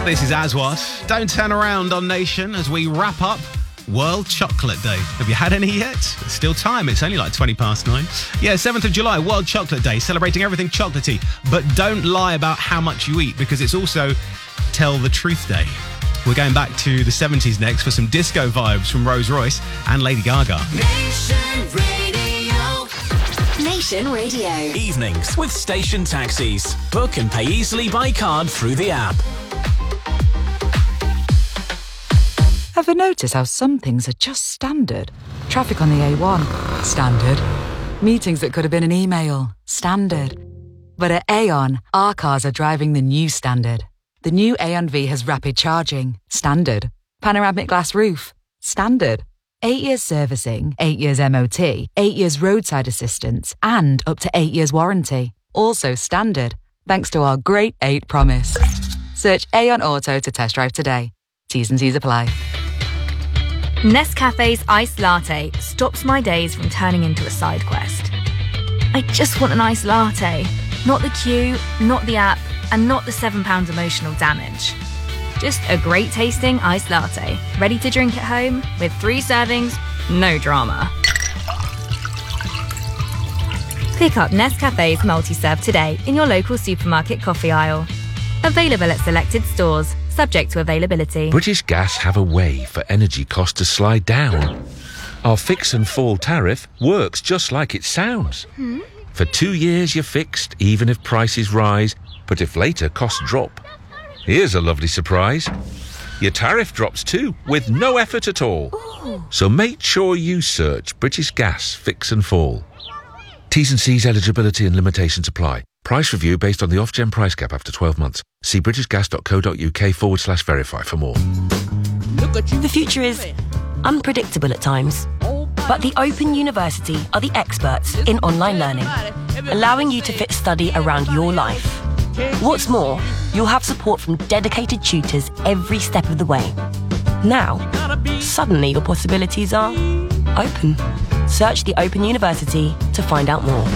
This is Aswad. Don't turn around on Nation as we wrap up World Chocolate Day. Have you had any yet? There's still time. It's only like 9:20. Yeah, 7th of July, World Chocolate Day, celebrating everything chocolatey. But don't lie about how much you eat, because it's also Tell the Truth Day. We're going back to the 70s next for some disco vibes from Rolls Royce and Lady Gaga. Nation Radio. Nation Radio. Evenings with Station Taxis. Book and pay easily by card through the app. Ever notice how some things are just standard? Traffic on the A1, standard. Meetings that could have been an email, standard. But at Aon, our cars are driving the new standard. The new Aon V has rapid charging, standard. Panoramic glass roof, standard. 8 years servicing, 8 years MOT, 8 years roadside assistance, and up to 8 years warranty. Also standard, thanks to our Great 8 promise. Search Aon Auto to test drive today. T's and C's apply. Nescafe's iced latte stops my days from turning into a side quest. I just want an iced latte. Not the queue, not the app, and not the £7 emotional damage. Just a great tasting iced latte, ready to drink at home with 3 servings, no drama. Pick up Nescafe's multi-serve today in your local supermarket coffee aisle. Available at selected stores, subject to availability. British Gas have a way for energy costs to slide down. Our fix and fall tariff works just like it sounds. For 2 years you're fixed, even if prices rise, but if later costs drop. Here's a lovely surprise. Your tariff drops too, with no effort at all. Ooh. So make sure you search British Gas Fix and Fall. T's and C's eligibility and limitations apply. Price review based on the off-gen price cap after 12 months. See britishgas.co.uk/verify for more. The future is unpredictable at times, but the Open University are the experts in online learning, allowing you to fit study around your life. What's more, you'll have support from dedicated tutors every step of the way. Now, suddenly your possibilities are open. Search the Open University to find out more.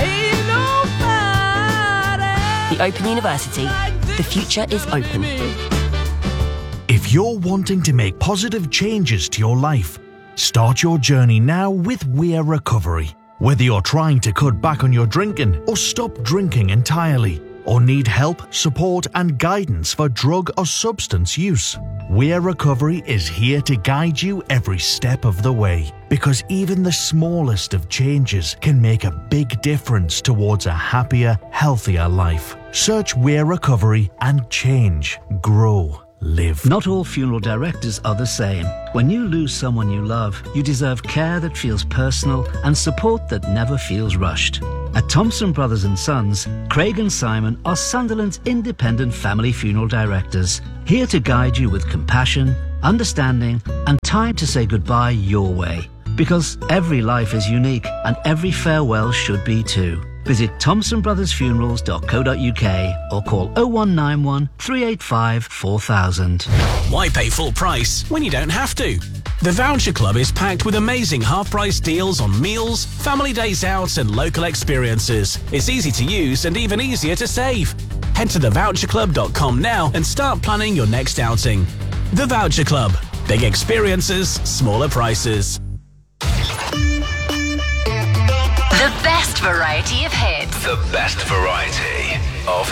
The Open University. The future is open. If you're wanting to make positive changes to your life, start your journey now with Weir Recovery. Whether you're trying to cut back on your drinking or stop drinking entirely, or need help, support and guidance for drug or substance use, Weir Recovery is here to guide you every step of the way. Because even the smallest of changes can make a big difference towards a happier, healthier life. Search Weir Recovery and change, grow, live. Not all funeral directors are the same. When you lose someone you love, you deserve care that feels personal and support that never feels rushed. At Thompson Brothers & Sons, Craig and Simon are Sunderland's independent family funeral directors, here to guide you with compassion, understanding and time to say goodbye your way. Because every life is unique and every farewell should be too. Visit thompsonbrothersfunerals.co.uk or call 0191 385 4000. Why pay full price when you don't have to? The Voucher Club is packed with amazing half-price deals on meals, family days out and local experiences. It's easy to use and even easier to save. Head to thevoucherclub.com now and start planning your next outing. The Voucher Club. Big experiences, smaller prices. The best variety of hits. The best variety of